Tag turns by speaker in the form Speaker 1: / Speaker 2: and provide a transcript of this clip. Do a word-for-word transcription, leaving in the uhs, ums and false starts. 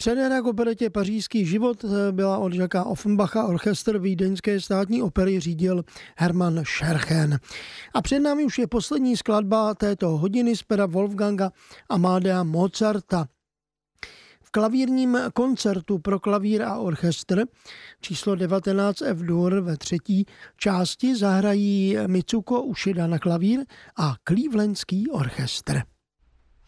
Speaker 1: Předehra k operetě Pařížský život byla od Jacquesa Offenbacha, orchestr Vídeňské státní opery řídil Hermann Scherchen. A před námi už je poslední skladba této hodiny z pera Wolfganga Amadea Mozarta. V klavírním koncertu pro klavír a orchestr číslo devatenáct F-dur ve třetí části zahrají Mitsuko Ušida na klavír a Clevelandský orchestr.